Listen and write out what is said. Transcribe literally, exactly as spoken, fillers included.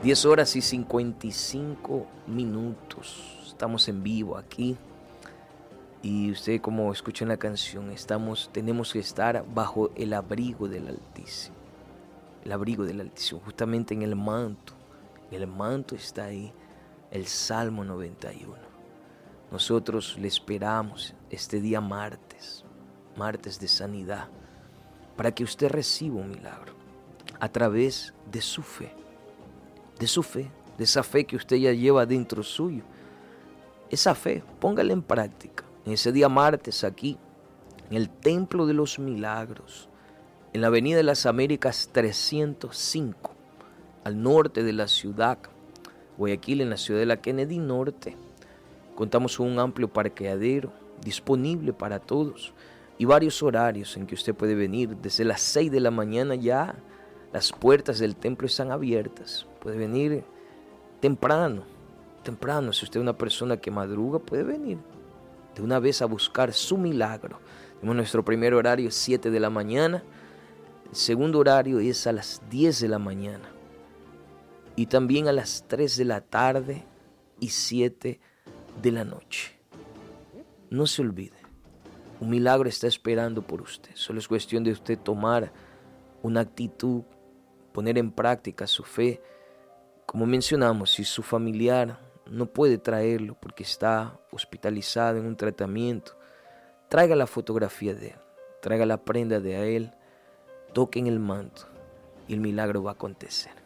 diez horas y cincuenta y cinco minutos. Estamos en vivo aquí. Y usted, como escucha en la canción, estamos, tenemos que estar bajo el abrigo del Altísimo. El abrigo del Altísimo, justamente en el manto. En el manto está ahí el Salmo noventa y uno. Nosotros le esperamos este día martes, martes de sanidad, para que usted reciba un milagro a través de su fe, de su fe, de esa fe que usted ya lleva dentro suyo. Esa fe, póngala en práctica. En ese día martes aquí, en el Templo de los Milagros, en la Avenida de las Américas trescientos cinco, al norte de la ciudad, Guayaquil, en la ciudad de la Kennedy Norte. Contamos con un amplio parqueadero disponible para todos y varios horarios en que usted puede venir. Desde las seis de la mañana ya las puertas del templo están abiertas. Puede venir temprano, temprano. Si usted es una persona que madruga, puede venir de una vez a buscar su milagro. Tenemos nuestro primer horario siete de la mañana. El segundo horario es a las diez de la mañana. Y también a las tres de la tarde y siete de la noche. No se olvide, un milagro está esperando por usted. Solo es cuestión de usted tomar una actitud, poner en práctica su fe. Como mencionamos, si su familiar no puede traerlo porque está hospitalizado en un tratamiento, traiga la fotografía de él, traiga la prenda de a él, toque en el manto y el milagro va a acontecer.